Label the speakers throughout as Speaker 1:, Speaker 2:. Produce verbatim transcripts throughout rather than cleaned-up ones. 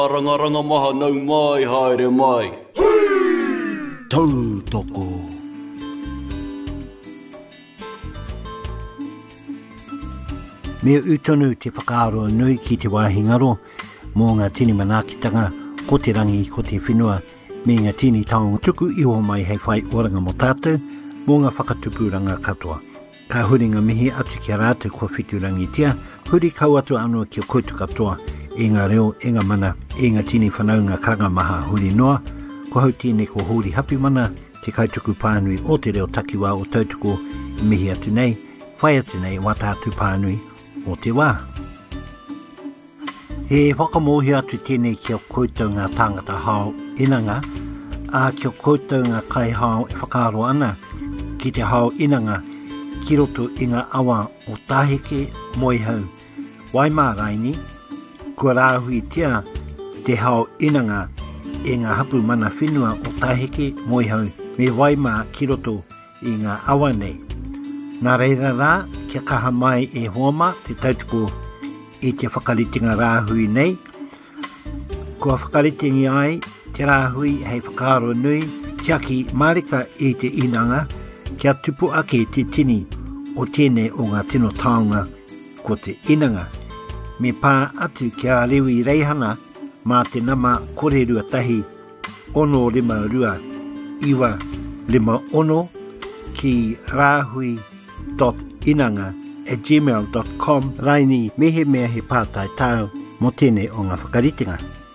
Speaker 1: Ranga maha nau mai haere mai.
Speaker 2: Tau toko. Mea utonu te whakaaro nui ki te wāhingaro mō ngā tini manakitanga ko te rangi ko te whenua me ngā tini taonga tuku iho mai hei whai oranga mo tātou mō ngā whakatupuranga katoa. Ka huri ngā mihi atu ki a rātou kua whiturangi tia, huri kau atu anua ki o koutu katoa e ngā reo, e ngā mana, e ngā tini whanau ngā karanga maha huri noa, ko hau tine ko huri hapi mana, te kautuku pānui o te reo takiwā o tautuko mihi atu nei, whai atu nei wā tātu pānui o te wā. He whakamohi atu tēnei ki o koutou ngā tāngata hao inanga, a ki o koutou ngā kai hao e whakaaro ana ki te hao inanga ki roto i ngā awa o tāheke moi hau. Waimā raini, kua rāhui tia te hao inanga e ngā hapu mana whenua o tāheke moi hau me waimā ki roto i ngā awa nei. Nā reira rā, kia kaha mai e hoama te tautuko i te whakaritinga rāhui nei. Kua whakaritingi ai, te rāhui hei whakaaro nui, te aki marika i te inanga, kia tupu ake te tini o tēnei o ngā tino taonga ko te inanga. Me pā atu kia rewi reihana mā te nama kore rua tahi, ono lima rua, iwa lima ono ki rāhui dot inanga at gmail dot com raini mehe mea he pātai tau mo tēnei o ngā whakaritinga.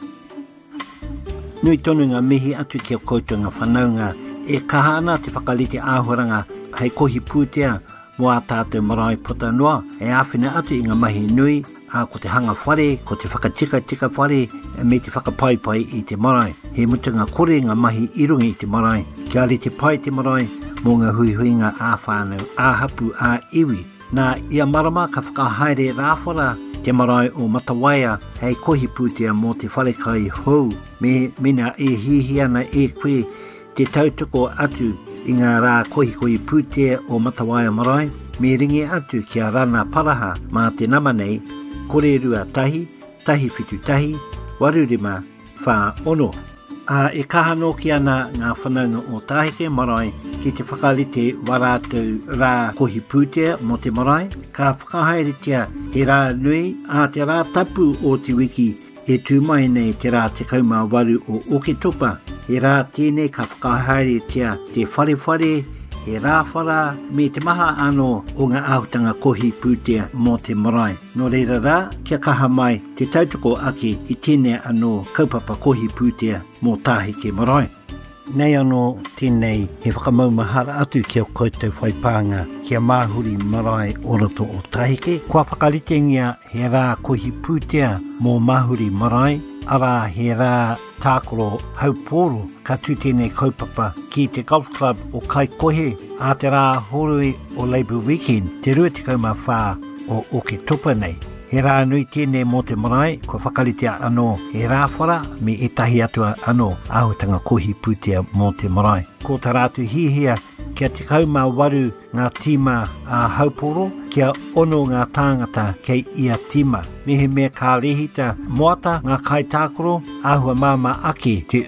Speaker 2: Nui tonu ngā mihi atu ki o koutou ngā whanaunga e kaha ana te whakarite āhuranga hei kohi pūtea mo a tātou marae pota noa e āwhina atu i ngā mahi nui a ko te hanga whare, ko te whakatika tika whare me te whakapaipai i te marae. He mutu ngā kore ngā mahi irungi i te marae, kia ari te pai te marae mō ngā hui hui ngā āwhānau, āhapu, ā iwi. Nā ia marama ka whakahaere rāwhara te marae o Matawaia hei kohi pūtea mō te wharekai hou. Me mena e hihiana e koe te tautoko atu i ngā rā kohi kohi pūtea o Matawaia marae. Me ringi atu kia rana paraha mā te nama nei, kore rua tahi, tahi whitu tahi, warurima, whā ono. A e kahano ki ana ngā whanaunga o tāheke marae ki te whakarite warātou rā kohi pūtea mo te marae, ka whakahaeretia he rā nui a te rā tapu o te wiki e tūmai nei te rā te kaumā waru o Oketopa. He rā tēnei ka whakahaeretia te wharewhare, he rāwhara me te maha anō o ngā āhutanga kohi pūtea mō te marae. Nō reira rā, kia kaha mai te tautoko ake i tēnei anō kaupapa kohi pūtea mō tāheke marae. Nei anō tēnei he whakamaumahara atu ki o koutou whaipānga kia māhuri marae o roto o tāheke. Kua whakaritengia he rā kohi pūtea mō māhuri marae, ara he rā tākoro hauporo ka tū tēnei kaupapa ki te Golf Club o Kaikohe a te rā horui o Labour Weekend te rua te kaumā whā o Oketopa nei. He rā nui tēnei mō te marae, ko whakaritea anō he rāwhara me e tahi atua anō āhutanga kohi pūtea mō te marae. Ko tā rātu hihia kia te kaumā waru ngā tīma a hauporo, kia ono ngā tāngata kei ia tīma. Mehe mea kā rehita moata ngā kai tākoro, āhua māma ake te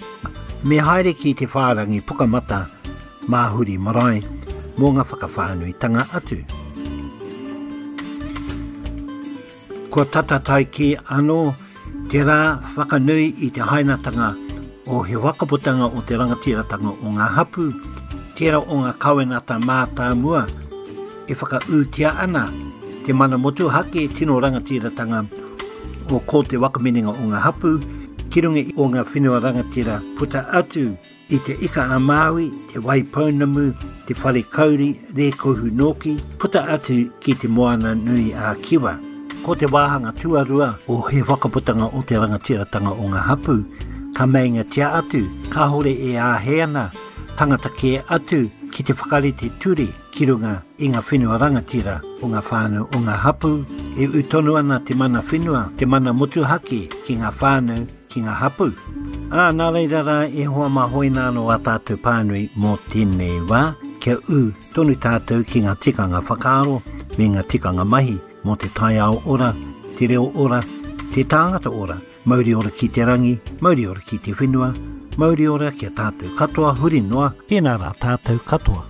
Speaker 2: me haere ki te whārangi pukamata māhuri marae mō ngā whakawhānui tanga atu. Ko tatatai ki anō te rā whakanui i te hainatanga o he wakaputanga o te rangatiratanga o ngā hapu, tērā o ngā kauenata mātā mua, e whakautia ana te mana motu hake tino rangatiratanga o ko te wakameninga o ngā hapu, ki runga o ngā whenua rangatira puta atu i te ika a Māui, te waipaunamu, te whare kauri, re kohu noki, puta atu ki te moana nui a kiwa. Ko te wāhanga tuarua o he wakaputanga o te rangatiratanga o ngā hapu, ka meinga tia atu, ka hore e āheana, tangata ke atu ki te whakarite ture ki runga i ngā whenua rangatira o ngā whānau o ngā hapu, e utonu ana te mana whenua, te mana motuhake ki ngā whānau ki ngā hapu. Ā, nā reira rā e hoa mahoina anō a tātou pānui mō tēnei wā, kia u tonu tātou ki ngā tikanga whakaaro me ngā tikanga mahi, mō te tai ao ora, te reo ora, te tāngata ora, Mauri ora ki te rangi, mauri ora ki te whenua, mauri ora ki a tātou katoa, huri noa, tēnā rā tātou katoa.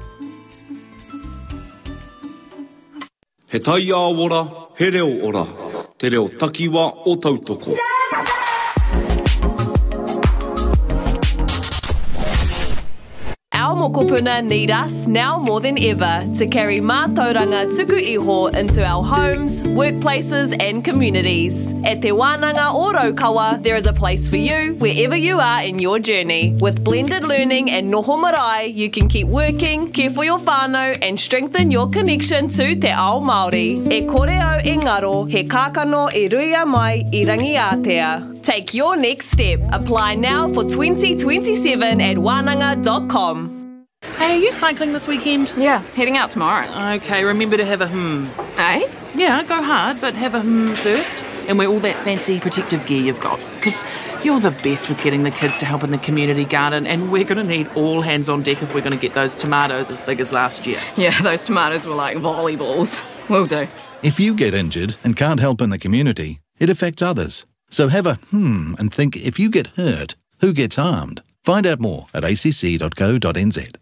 Speaker 1: He tai a ora, he reo ora, te reo takiwa o tautoko.
Speaker 3: Our mokopuna need us now more than ever to carry mātauranga tuku iho into our homes, workplaces and communities. At Te Wānanga o Raukawa, there is a place for you wherever you are in your journey. With blended learning and noho marae, you can keep working, care for your whānau and strengthen your connection to te ao Māori. E kore au e ngaro, he kākano e ruia mai I rangi Aotea. Take your next step. Apply now for twenty twenty-seven at wānanga dot com.
Speaker 4: Hey, are you cycling this weekend?
Speaker 5: Yeah, heading out tomorrow.
Speaker 4: Okay, remember to have a hmm.
Speaker 5: Eh?
Speaker 4: Yeah, go hard, but have a hmm first. And wear all that fancy protective gear you've got. Because you're the best with getting the kids to help in the community garden, and we're going to need all hands on deck if we're going to get those tomatoes as big as last year.
Speaker 5: Yeah, those tomatoes were like volleyballs. Will do.
Speaker 6: If you get injured and can't help in the community, it affects others. So have a hmm and think, if you get hurt, who gets harmed? Find out more at a c c dot co dot n z.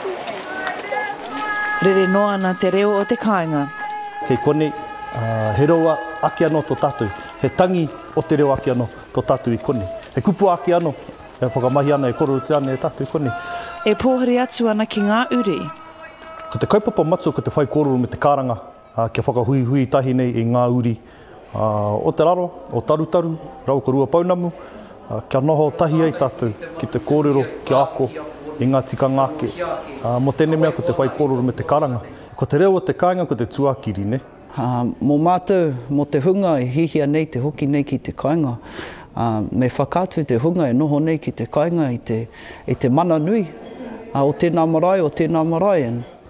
Speaker 7: Rere noa na te reo o te kāinga.
Speaker 8: Kei kone, uh, he roa ake anō tō tātou. He tangi o te reo ake anō tō tātou I kone. He kupu ake anō, e whakamahi ana e kororo te ana e tātou I kone.
Speaker 7: E pōhari atu ana ki ngā uri.
Speaker 8: Ko te kaupapa matso ko te whai kororo me te karanga, uh, kia whakahui hui tahi nei I ngā uri. Uh, o te raro, o tarutaru, rau ko rua paunamu, uh, kia noho tahi ai tātou ki te kōrero, ki ako, I ngā tika ngāke. Uh, mo tēne mea ko te whai kōrero me te karanga. Ko te reo o te kāinga ko te tuakiri, ne?
Speaker 9: Uh, mō mātou, mō te hunga e hihia nei te hoki nei ki te kāinga. Uh, me whakātu te hunga e noho nei ki te kāinga I te, I te mana nui. Uh, o tēnā marae, o tēnā marae.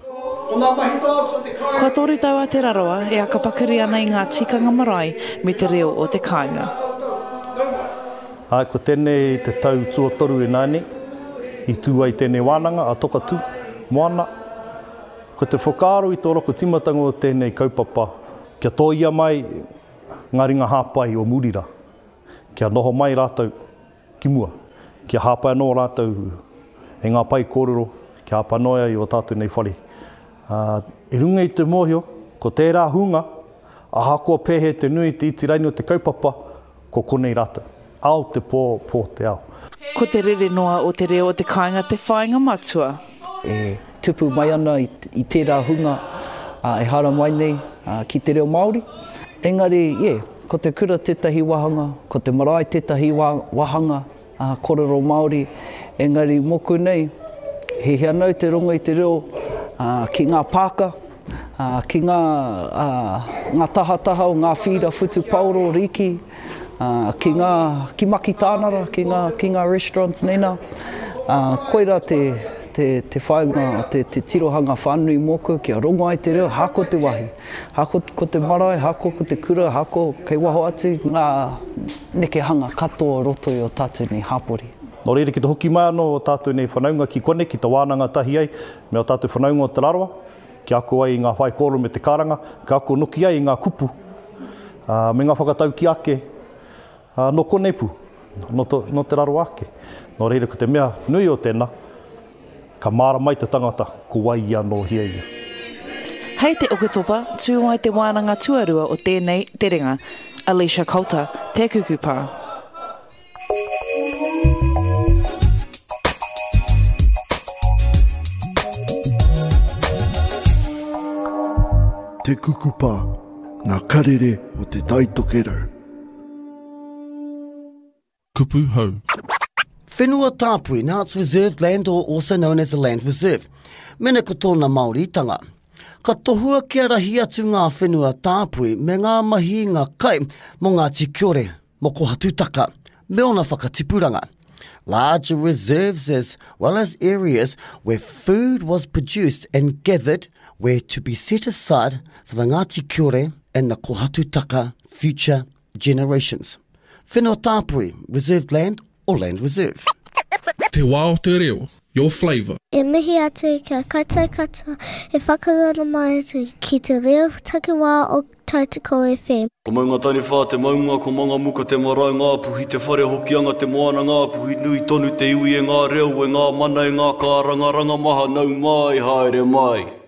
Speaker 7: Kua tori taua te raroa e akapakiri ana I ngā tikanga marae me te reo o te kāinga.
Speaker 8: Ai, ko tēnei te tau tuatoru e nāne, I tū ai tēnei wānanga, a toka tū, moana. Ko te whakaaro I tō roko timatanga o tēnei kaupapa, kia tōia mai ngā ringa hāpai o Murira. Kia noho mai rātou ki mua, kia hāpai anō rātou e ngā pai kōrero, kia hāpai noia I o tātou nei whare. Uh, e runga I te mōhio, ko tērā hunga, a hakoa pēhe te nui te itiraini o te kaupapa, ko konei rātou. Ao te pō, pō te ao.
Speaker 7: Ko te rere noa o te reo o te kāinga te whāinga matua.
Speaker 9: E tupu mai ana I, I tērā hunga, uh, e hara mai nei uh, ki te reo Māori. Engari, yeah, ko te kura tētahi wahanga, ko te marae tētahi wahanga, uh, korero Māori. Engari, moku nei, he hea nau te runga I te reo, Uh, ki ngā pāka, uh, ki ngā, uh, ngā tahataha o ngā whira whutu pauro riki, uh, ki ngā ki maki tānara, ki ngā, ki ngā restaurants nena. Uh, koira te, te, te whainga, te, te tirohanga whānui moku, kia rongo ai te reo, hako te wahi. Hako ko te marae, hako ko te kura, hako kei waho atu, ngā neke hanga katoa roto I o tātou nei hapori.
Speaker 8: Nō reira ki te hoki mai anō o tātou nei whanaunga ki kone, ki te wānanga tahi ai, me o tātou whanaunga o te raroa, ki ako ai I ngā whai kōro me te karanga, ki ako noki ai I ngā kupu, uh, me ngā whakatau ki ake, uh, no konei pu, no, to, no te raro ake. Nō reira ko te mea nui o tēnā, ka māra mai te tangata, ko wai ia no hia ia.
Speaker 7: Hei te oketopa, tū ai te wānanga tuarua o tēnei te ringa, Alicia Coulter, te kukupā.
Speaker 10: Te kukupa, ngā karere o te taitokero.
Speaker 11: Kupu hau.
Speaker 12: Whenua tāpui, now it's reserved land or also known as a land reserve. Mena ko tōna Māori tanga. Ka tohua kia rahi atu ngā whenua tāpui me ngā mahi ngā kai mo ngā tikiore, mo ko hatutaka, me ona whakatipuranga. Larger reserves as well as areas where food was produced and gathered were to be set aside for the Ngāti Kiore and the Kohatutaka future generations. Whenua tāpui, reserved land or land reserve.
Speaker 11: Te te wā o te reo, your flavour.
Speaker 13: E mihi atu kia kaitai kata e whakarana mai atu ki te reo takiwā o Tautoko F M.
Speaker 14: Ko maunga tani whā te maunga, ko maunga muka te marae ngā puhi, te whare hokianga te moana ngā puhi, nui tonu te iwi e ngā reo, e ngā mana e ngā kā ranga ranga maha nau mai, haere mai.